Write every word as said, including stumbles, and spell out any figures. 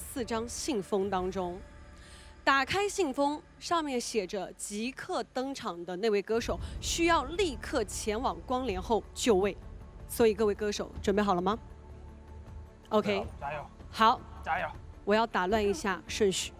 四张信封当中。打开信封，上面写着即刻登场的那位歌手需要立刻前往光联后就位。所以各位歌手准备好了吗 ？OK， 加油！ 好， 加油！ 我要打乱一下顺序。